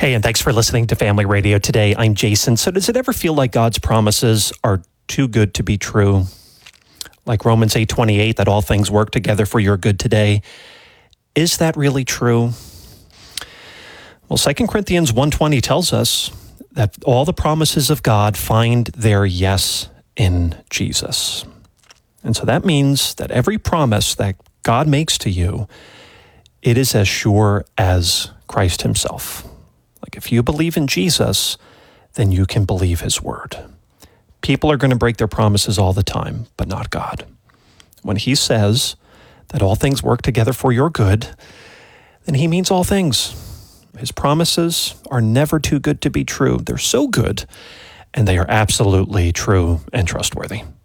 Hey, and thanks for listening to Family Radio today. I'm Jason. So does it ever feel like God's promises are too good to be true? Like Romans 8:28, that all things work together for your good today. Is that really true? Well, 2 Corinthians 1:20 tells us that all the promises of God find their yes in Jesus. And so that means that every promise that God makes to you, it is as sure as Christ himself. Like if you believe in Jesus, then you can believe his word. People are going to break their promises all the time, but not God. When he says that all things work together for your good, then he means all things. His promises are never too good to be true. They're so good, and they are absolutely true and trustworthy.